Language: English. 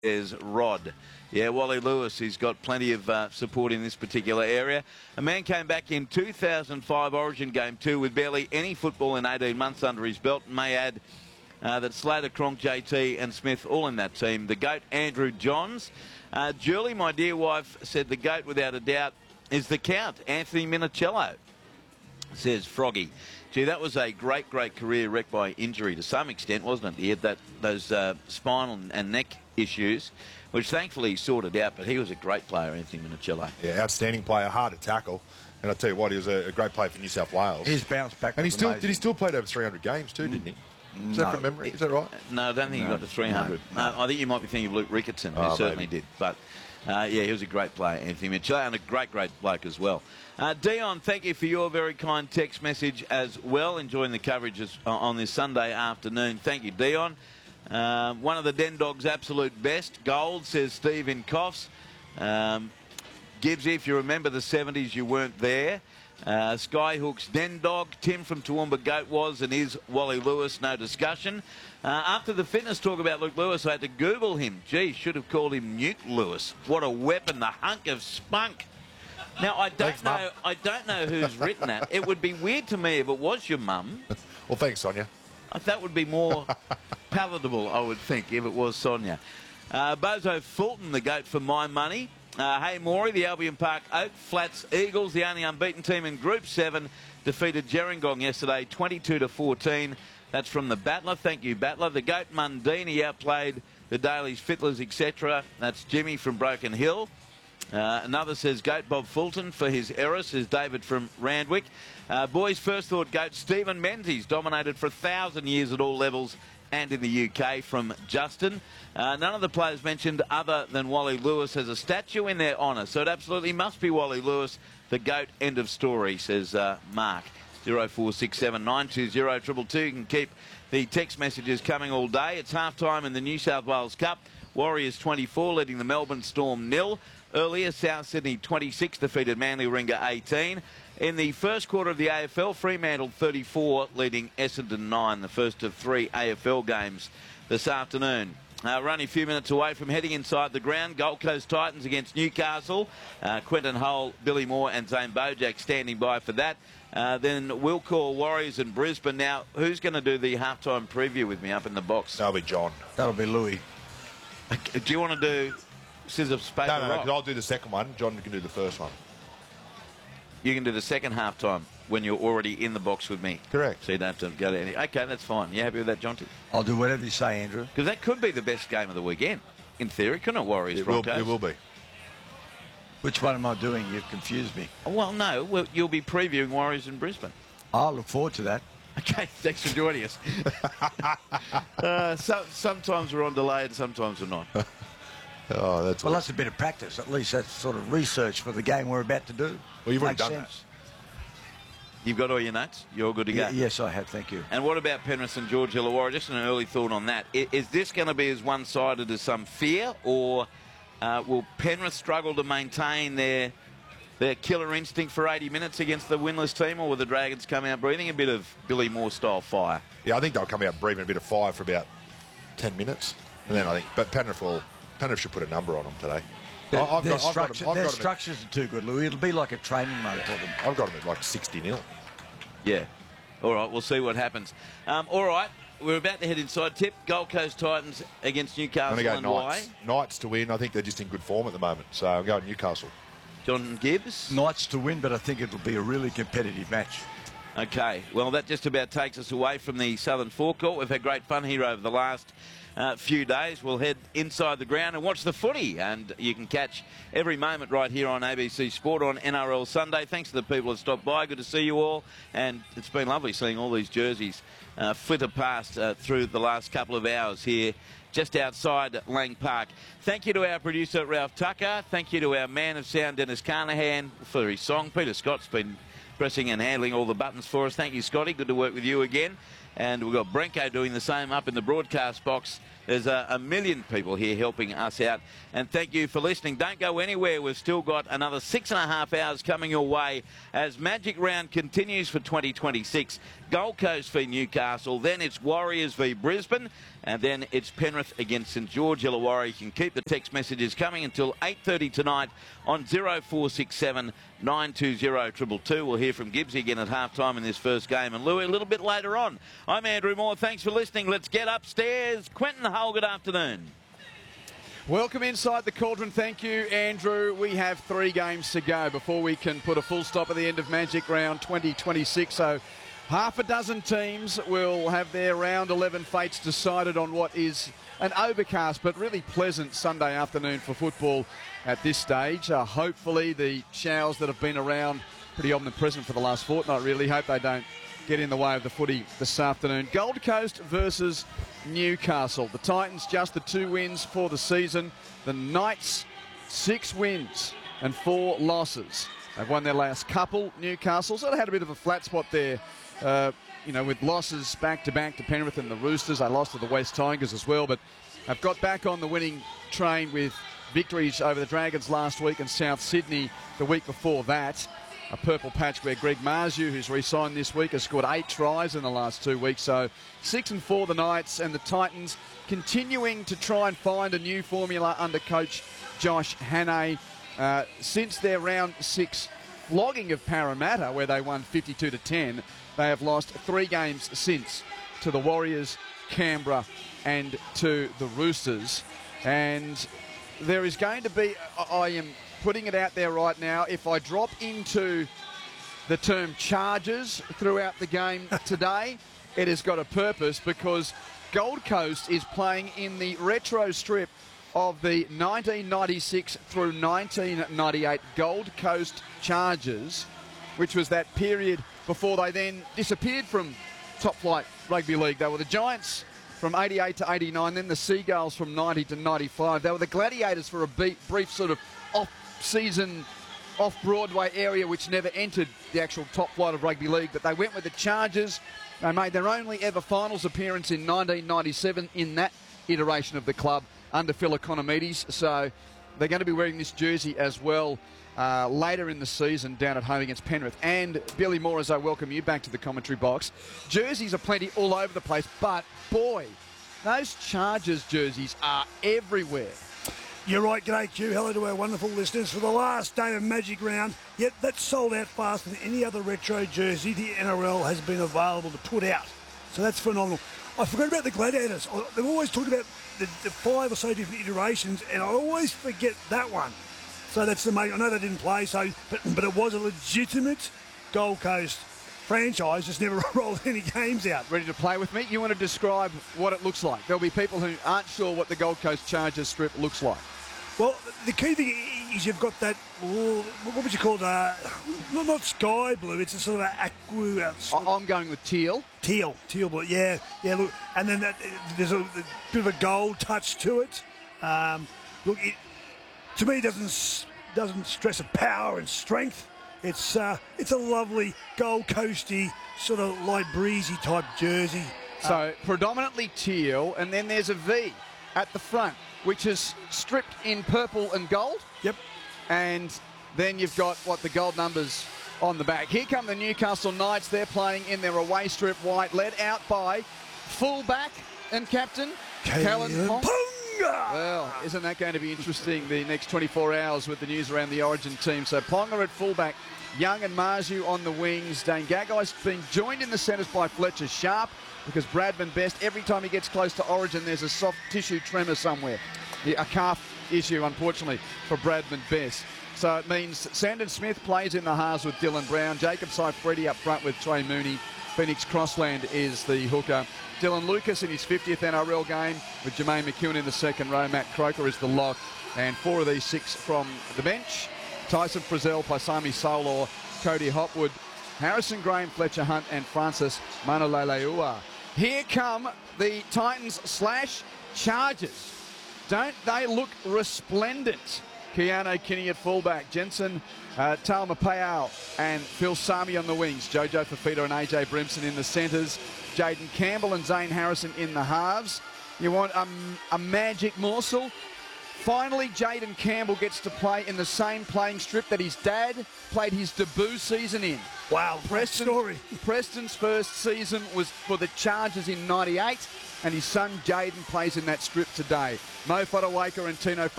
There's Rod. Yeah, Wally Lewis, he's got plenty of support in this particular area. A man came back in 2005 Origin Game 2 with barely any football in 18 months under his belt. And may add that Slater, Cronk, JT and Smith all in that team. The GOAT, Andrew Johns. Julie, my dear wife, said the GOAT without a doubt is the Count, Anthony Minicello, says Froggy. Gee, that was a great career wrecked by injury to some extent, wasn't it? He had those spinal and neck issues, which thankfully he sorted out, but he was a great player, Anthony Minicello. Yeah, outstanding player, hard to tackle. And I'll tell you what, he was a great player for New South Wales. He's bounced back. And he still played over 300 games too, didn't he? Is that from memory? Is that right? No, I don't think he got to 300. No. I think you might be thinking of Luke Ricketson, who certainly did. But, yeah, he was a great player, Anthony Minicello, and a great bloke as well. Dion, thank you for your very kind text message as well. Enjoying the coverage on this Sunday afternoon. Thank you, Dion. One of the Den Dogs' absolute best. Gold, says Steve in Coffs. Gibbsy, if you remember the 70s, you weren't there. Skyhook's Den Dog. Tim from Toowoomba Goat was and is Wally Lewis, no discussion. After the fitness talk about Luke Lewis, I had to Google him. Gee, should have called him Nuke Lewis. What a weapon, the hunk of spunk. Now, I don't know who's written that. It would be weird to me if it was your mum. Well, thanks, Sonia. That would be more palatable, I would think, if it was Sonia. Bozo Fulton, the GOAT for my money. Hey, Maury, the Albion Park Oak Flats Eagles, the only unbeaten team in Group 7, defeated Gerringong yesterday, 22-14. That's from the Battler. Thank you, Battler. The GOAT Mundine outplayed the Dailies, Fittlers, etc. That's Jimmy from Broken Hill. Another says GOAT Bob Fulton for his error, says David from Randwick. Boys first thought GOAT Stephen Menzies dominated for 1,000 years at all levels and in the UK, from Justin. None of the players mentioned other than Wally Lewis has a statue in their honour, so it absolutely must be Wally Lewis, the GOAT. End of story, says Mark. 0467 920 222. You can keep the text messages coming all day. It's half-time in the New South Wales Cup. Warriors 24 leading the Melbourne Storm 0. Earlier, South Sydney 26 defeated Manly Warringah 18. In the first quarter of the AFL, Fremantle 34 leading Essendon 9, the first of 3 AFL games this afternoon. We're only a few minutes away from heading inside the ground. Gold Coast Titans against Newcastle. Quentin Hull, Billy Moore and Zane Bojack standing by for that. Then we'll call Warriors and Brisbane. Now, who's going to do the halftime preview with me up in the box? That'll be John. That'll be Louis. Do you want to do scissors, paper, rock? No, because I'll do the second one. John can do the first one. You can do the second halftime when you're already in the box with me. Correct. So you don't have to go to any. Okay, that's fine. You happy with that, Jonty? I'll do whatever you say, Andrew. Because that could be the best game of the weekend, in theory, couldn't it, Warriors Broncos? It will be. Which one am I doing? You've confused me. Well, no. You'll be previewing Warriors in Brisbane. I'll look forward to that. Okay, thanks for joining us. Sometimes we're on delay and sometimes we're not. Oh, that's a bit of practice. At least that's sort of research for the game we're about to do. Well, you've already done that. You've got all your notes? You're all good to go? Yes, I have. Thank you. And what about Penrith and George Illawarra? Just an early thought on that. Is this going to be as one-sided as some fear, or will Penrith struggle to maintain their killer instinct for 80 minutes against the winless team, or will the Dragons come out breathing a bit of Billy Moore-style fire? Yeah, I think they'll come out breathing a bit of fire for about 10 minutes. And then I think... But Penrith should put a number on them today. Their structures are too good, Louis. It'll be like a training mode for them. I've got them at like 60-0. Yeah. All right, we'll see what happens. All right, we're about to head inside. Tip, Gold Coast Titans against Newcastle. I'm going to go Knights. Why? Knights to win. I think they're just in good form at the moment. So I'm going Newcastle. John Gibbs? Knights to win, but I think it'll be a really competitive match. Okay, well, that just about takes us away from the Southern Forecourt. We've had great fun here over the last few days. We'll head inside the ground and watch the footy, and you can catch every moment right here on ABC Sport on NRL Sunday. Thanks to the people that stopped by. Good to see you all, and it's been lovely seeing all these jerseys flitter past through the last couple of hours here just outside Lang Park. Thank you to our producer Ralph Tucker. Thank you to our man of sound Dennis Carnahan for his song. Peter Scott's been pressing and handling all the buttons for us. Thank you, Scotty. Good to work with you again. And we've got Brenko doing the same up in the broadcast box. There's a million people here helping us out. And thank you for listening. Don't go anywhere. We've still got another 6.5 hours coming your way as Magic Round continues for 2026. Gold Coast v Newcastle. Then it's Warriors v Brisbane. And then it's Penrith against St George Illawarra. You can keep the text messages coming until 8:30 tonight on 0467 920 222. We'll hear from Gibbsy again at halftime in this first game. And Louis a little bit later on. I'm Andrew Moore. Thanks for listening. Let's get upstairs. Quentin Hull, good afternoon. Welcome inside the Cauldron. Thank you, Andrew. We have 3 games to go before we can put a full stop at the end of Magic Round 2026. So half a dozen teams will have their round 11 fates decided on what is an overcast but really pleasant Sunday afternoon for football at this stage. Hopefully the showers that have been around pretty omnipresent for the last fortnight, really, hope they don't get in the way of the footy this afternoon. Gold Coast versus Newcastle. The Titans just the 2 wins for the season. The Knights 6 wins and 4 losses. They've won their last couple, Newcastle, so they had a bit of a flat spot there. With losses back-to-back to Penrith and the Roosters. They lost to the West Tigers as well, but have got back on the winning train with victories over the Dragons last week and South Sydney the week before that. A purple patch where Greg Marju, who's re-signed this week, has scored 8 tries in the last 2 weeks. So 6-4 the Knights, and the Titans continuing to try and find a new formula under coach Josh Hannay. Since their round 6 flogging of Parramatta, where they won 52-10, they have lost 3 games since to the Warriors, Canberra and to the Roosters. And there is going to be, I am putting it out there right now, if I drop into the term charges throughout the game today, it has got a purpose, because Gold Coast is playing in the retro strip of the 1996 through 1998 Gold Coast Chargers, which was that period before they then disappeared from top flight rugby league. They were the Giants from 88 to 89, then the Seagulls from 90 to 95. They were the Gladiators for a brief sort of off-season, off-Broadway area which never entered the actual top flight of rugby league, but they went with the Chargers. They made their only ever finals appearance in 1997 in that iteration of the club under Phil Economides. So they're going to be wearing this jersey as well later in the season down at home against Penrith. And Billy Moore, as I welcome you back to the commentary box, jerseys are plenty all over the place, but boy, those Chargers jerseys are everywhere. You're right, g'day Q. Hello to our wonderful listeners. For the last day of Magic Round, yet that's sold out faster than any other retro jersey the NRL has been available to put out. So that's phenomenal. I forgot about the Gladiators. They've always talked about the 5 or so different iterations, and I always forget that one. So that's amazing. I know they didn't play, but it was a legitimate Gold Coast franchise, just never rolled any games out. Ready to play with me? You want to describe what it looks like? There'll be people who aren't sure what the Gold Coast Chargers strip looks like. Well, the key thing is you've got that, what would you call it? Not sky blue, it's a sort of aqua. I'm going with teal. Teal blue, yeah, look. And then there's a bit of a gold touch to it. Look, to me, it doesn't stress of power and strength. It's a lovely Gold Coasty, sort of light breezy type jersey. So predominantly teal, and then there's a V at the front, which is stripped in purple and gold. Yep. And then you've got the gold numbers on the back. Here come the Newcastle Knights. They're playing in their away strip white, led out by fullback and captain Kalyn Ponga. Well, isn't that going to be interesting the next 24 hours with the news around the Origin team? So Ponga at fullback, Young and Marju on the wings. Dane Gagai's been joined in the centres by Fletcher Sharp, because Bradman Best, every time he gets close to Origin, there's a soft tissue tremor somewhere. A calf issue, unfortunately, for Bradman Best. So it means Sandon Smith plays in the halves with Dylan Brown. Jacob Saifredi up front with Trey Mooney. Phoenix Crossland is the hooker. Dylan Lucas in his 50th NRL game with Jermaine McEwen in the second row. Matt Croker is the lock. And 4 of these 6 from the bench. Tyson Frizzell, Paisami Solor, Cody Hopwood, Harrison Graham, Fletcher Hunt and Francis Manolaleua. Here come the Titans/Chargers. Don't they look resplendent? Keano Kinney at fullback, Jensen Talmapao and Phil Sami on the wings, Jojo Fafita and AJ Brimson in the centres. Jaden Campbell and Zane Harrison in the halves. You want a magic morsel. Finally, Jaden Campbell gets to play in the same playing strip that his dad played his debut season in. Wow, story. Preston's first season was for the Chargers in '98, and his son Jaden plays in that strip today. Mo Fotuaika and Tino